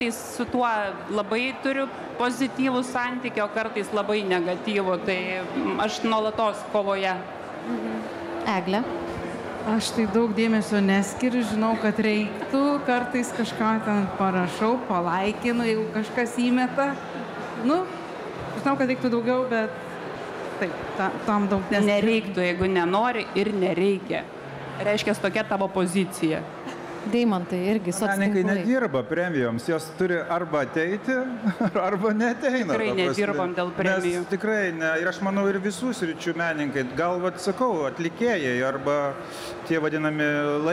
Su tuo labai turiu pozityvų santykį, o kartais labai negatyvų, tai aš nuolatos kovoje. Egle. Aš tai daug dėmesio neskiriu, žinau, kad reiktų, kartais kažką ten parašau, palaikinu, jeigu kažkas įmeta. Nu, žinau, kad reiktų daugiau, bet taip, tam daug neskiriu. Nereiktų, jeigu nenori ir nereikia. Reiškia, tokia tavo pozicija. Deimantai irgi Menininkai nedirba premijoms, jos turi arba ateiti, arba neteina. Tikrai nedirbam dėl premijų. Nes tikrai ne, ir aš manau ir visų sričių menininkai, gal, sakau, atlikėjai arba tie vadinami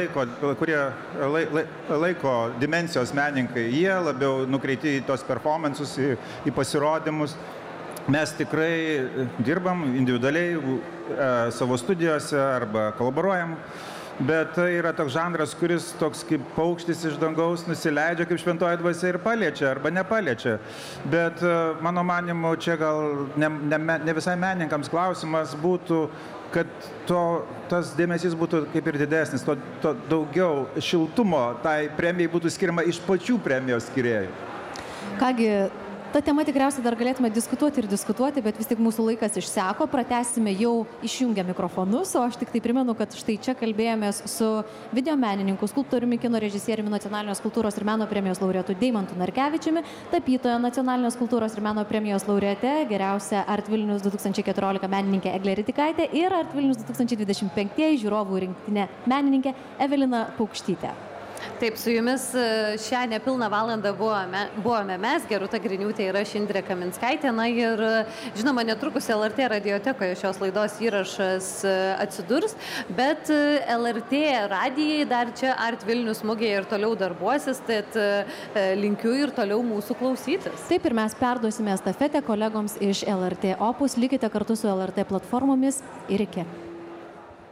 laiko dimensijos menininkai, jie labiau nukreipti į tos performances, į pasirodymus. Mes tikrai dirbam individualiai savo studijose arba kolaboruojam. Bet tai yra toks žanras, kuris toks kaip paukštis iš dangaus nusileidžia kaip šventoji dvasia ir paliečia arba nepaliečia. Bet mano manimu, čia gal ne visai menininkams klausimas būtų, kad tas dėmesys būtų kaip ir didesnis, to daugiau šiltumo tai premijai būtų skiriama iš pačių premijos skyrėjų. Kągi, ta tema tikriausiai dar galėtume diskutuoti, bet vis tik mūsų laikas išseko, pratęsime jau išjungę mikrofonus, o aš tik tai primenu, kad štai čia kalbėjomės su videomenininku, skulptoriumi, kino režisieriumi, Nacionalinės kultūros ir meno premijos laureatu Deimantu Narkevičiumi, tapytoja Nacionalinės kultūros ir meno premijos laureate, geriausia Art Vilnius 2014 menininkė Eglė Ridikaitė ir Art Vilnius 2025 žiūrovų rinktinė menininkė Evelina Paukštytė. Taip, su jumis šią nepilną valandą buvome mes, Gerūta Griniūtė ir aš, Indrė Kaminskaitė. Na ir, žinoma, netrukus LRT radiotekoje šios laidos įrašas atsidurs, bet LRT radijai dar čia Art Vilnius mugėje ir toliau darbuosis, tad linkiu ir toliau mūsų klausytis. Taip, ir mes perduosime estafetę kolegoms iš LRT Opus. Likite kartu su LRT platformomis ir iki.